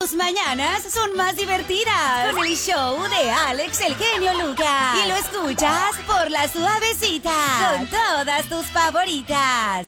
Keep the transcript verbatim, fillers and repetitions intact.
tus mañanas son más divertidas con el show de Alex el Genio Lucas. Y lo escuchas por La Suavecita con todas tus favoritas.